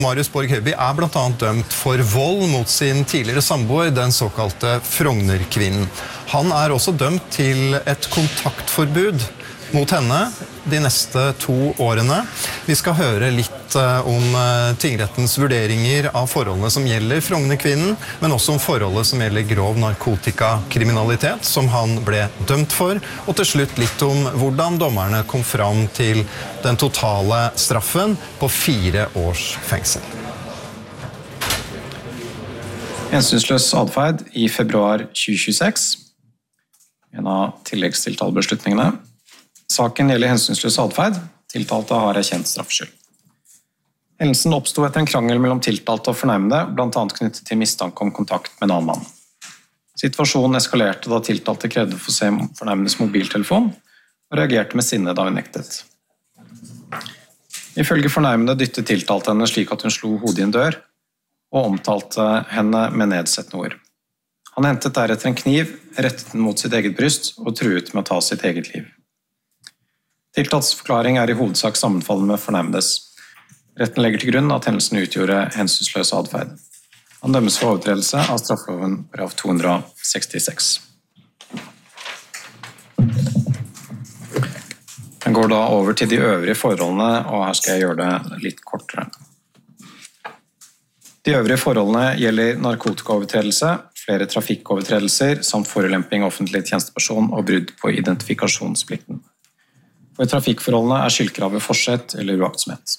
Marius Borg Høiby blant annet dømt for vold mot sin tidligere samboer, den såkalte Frogner-kvinnen. Han også dømt til et kontaktforbud mot henne de neste 2 årene. Vi skal høre litt om tingrettens vurderinger av forholdene som gjelder Frogner-kvinnen, men også om forholdet som gjelder grov narkotikakriminalitet, som han ble dømt for, og til slutt litt om hvordan dommerne kom fram til den totale straffen på 4 års fengsel. Hensynsløs adferd i februar 2026, en av tilleggstiltalebeslutningene. Saken gjelder hensynsløs adferd. Tiltalte har erkjent straffskyld. Hendelsen oppstod etter en krangel mellom tiltalte og fornærmede, blant annet knyttet til mistanke om kontakt med en annen mann. Situasjonen eskalerte da tiltalte krevde å få se fornærmedes mobiltelefon og reagerte med sinne da hun nektet. Ifølge fornærmede dyttet tiltalte henne slik at hun slo hodet i en dør og omtalte henne med nedsettende ord. Han hentet deretter en kniv, rettet den mot sitt eget bryst og truet med å ta sitt eget liv. Tiltalts forklaring i hovedsak sammenfallende med fornærmedes. Retten legger til grunn at hendelsen utgjorde hensynsløs adferd. Han dømmes for overtredelse av straffeloven paragraf 266. Jeg går da over til de øvrige forholdene, og her skal jeg gjøre det litt kortere. De øvrige forholdene gjelder narkotikaovertredelse, flere trafikkovertredelser, samt forulemping av offentlig tjenesteperson og brudd på identifikasjonsplikten. For trafikkforholdene skyldkravet forsett eller uaktsomhet.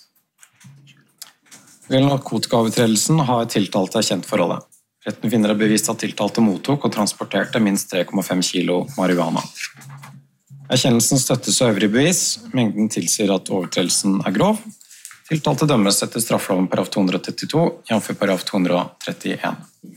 Ved narkotikaovertredelsen har tiltalte erkjent forholdet. Retten finner det bevist at tiltalte mottok og transporterte minst 3,5 kilo marihuana. Erkjennelsen støttes av øvrig bevis. Mengden tilsier at overtredelsen grov. Tiltalte dømmes etter straffeloven paragraf 232, jf. paragraf 231.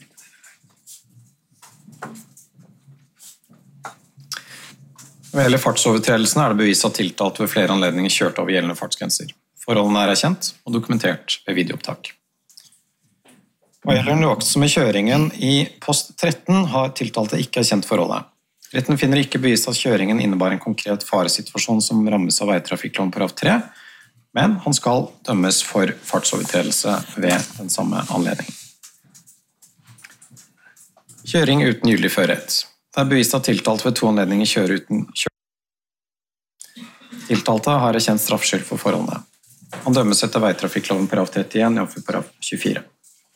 Ved hele fartsovertredelsene det bevist at tiltalte ved flere anledninger kjørte over gjeldende fartsgrenser. Forholdene erkjent og dokumentert ved videoopptak. Hva gjelder den uaktsomme kjøringen i post 13 har tiltalte ikke erkjent forholdet. Retten finner ikke bevist at kjøringen innebar en konkret faresituasjon som rammes av veitrafikkloven paragraf 3, men han skal dømmes for fartsovertredelse ved den samme anledningen. Kjøring uten gyldig førerrett. Det bevist at tiltalte ved 2 anledninger kjører uten kjøring. Tiltalte har erkjent straffskyld for forholdene. Han dømmes etter veitrafikkloven paragraf 31, jf. paragraf 24.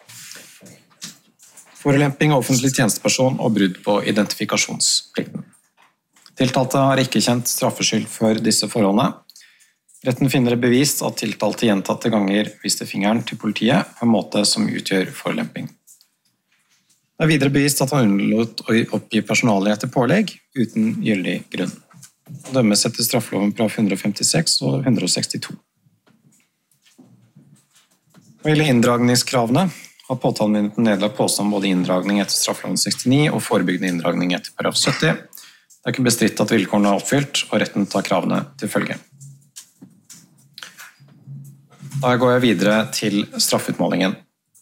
Forulemping av offentlig tjenesteperson og brudd på identifikasjonsplikten. Tiltalte har ikke kjent straffskyld for disse forholdene. Retten finner det bevist at tiltalte gjentatte ganger viste fingeren til politiet på en måte som utgjør forulemping. Det videre bevist at han unnlot å oppgi personalet etter pålegg uten gyldig grunn. Han dømmes etter straffeloven paragraf 156 og 162. Hva gjelder inndragningskravene, har påtalemyndigheten nedlagt påstand både inndragning etter straffeloven 69 og forebyggende inndragning etter paragraf 70. Det ikke bestridt at vilkårene oppfylt, og retten tar kravene til følge. Da går jeg videre til straffutmålingen.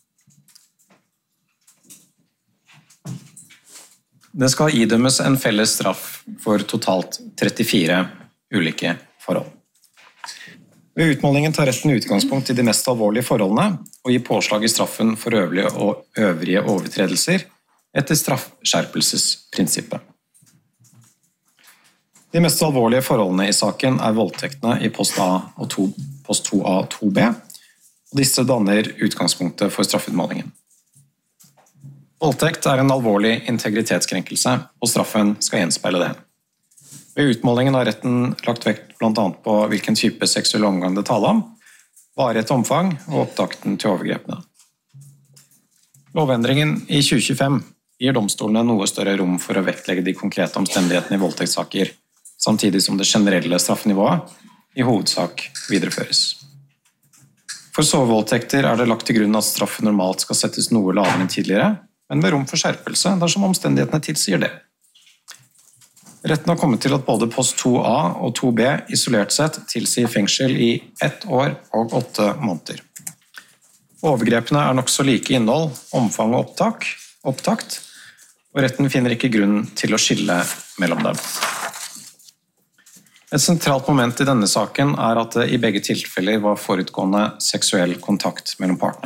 Det skal idømmes en felles straff for totalt 34 ulike forhold. Ved utmålingen tar retten utgangspunkt i de mest alvorlige forholdene og gir påslag i straffen for øvrige overtredelser etter straffskjerpelsesprinsippet. De mest alvorlige forholdene i saken voldtektene i post A og post 2A og 2B, og disse danner utgangspunktet for straffutmålingen. Voldtekt en alvorlig integritetskrenkelse, og straffen skal gjenspeile det. Ved utmålingen har retten lagt vekt blant annet på hvilken type seksuell omgang det taler om, varighet omfang og opptakten til overgrepene. Lovendringen i 2025 gir domstolene noe større rom for å vektlegge de konkrete omstendighetene i voldtektssaker, samtidig som det generelle straffenivået i hovedsak videreføres. For sovevoldtekter det lagt til grunn at straffen normalt skal settes noe lavere enn tidligere, men med rom for skjerpelse dersom omstendighetene tilsier det. Retten har kommet til at både post 2A og 2B isolert sett tilsier fengsel i 1 år og 8 måneder. Overgrepene nok så like innhold, omfang og opptakt, og retten finner ikke grunn til å skille mellom dem. Et sentralt moment i denne saken at det i begge tilfeller var forutgående seksuell kontakt mellom partene.